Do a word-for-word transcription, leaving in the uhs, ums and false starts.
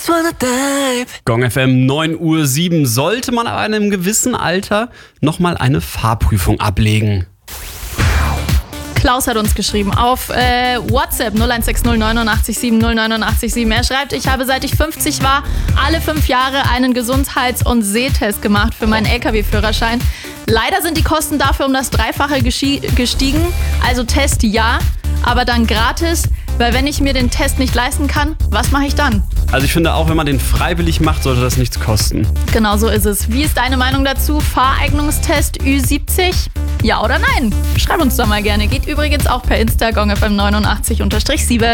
just wanna dive. Gong F M neun Uhr sieben. Sollte man ab einem gewissen Alter nochmal eine Fahrprüfung ablegen? Klaus hat uns geschrieben auf äh, WhatsApp null eins sechs null neun acht sieben null neun acht sieben. Er schreibt, ich habe seit ich fünfzig war alle fünf Jahre einen Gesundheits- und Sehtest gemacht für meinen L K W-Führerschein. Leider sind die Kosten dafür um das Dreifache geschi- gestiegen. Also Test ja, aber dann gratis. Weil wenn ich mir den Test nicht leisten kann, was mache ich dann? Also ich finde auch, wenn man den freiwillig macht, sollte das nichts kosten. Genau so ist es. Wie ist deine Meinung dazu? Fahreignungstest Ü siebzig? Ja oder nein? Schreib uns doch mal gerne. Geht übrigens auch per Insta gong F M neunundachtzig sieben.